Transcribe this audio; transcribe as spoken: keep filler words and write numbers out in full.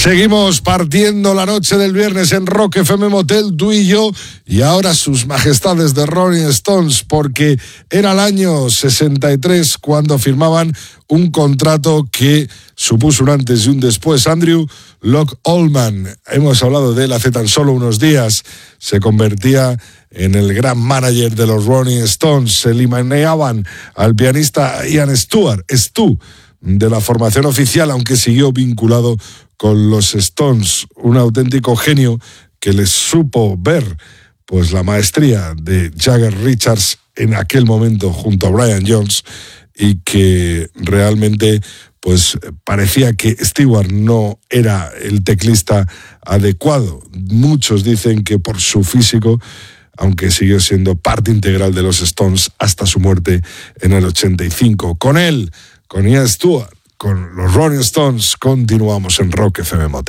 Seguimos partiendo la noche del viernes en Rock F M Motel, tú y yo, y ahora sus majestades de Rolling Stones, porque era el año sesenta y tres cuando firmaban un contrato que supuso un antes y un después. Andrew Loog Oldham, hemos hablado de él hace tan solo unos días, se convertía en el gran manager de los Rolling Stones. Se eliminaban al pianista Ian Stewart, Stu, de la formación oficial, aunque siguió vinculado con los Stones, un auténtico genio que les supo ver pues la maestría de Jagger Richards en aquel momento junto a Brian Jones, y que realmente pues parecía que Stewart no era el teclista adecuado. Muchos dicen que por su físico, aunque siguió siendo parte integral de los Stones hasta su muerte en el ochenta y cinco. Con él, con Ian Stewart, con los Rolling Stones, continuamos en Rock F M Motel.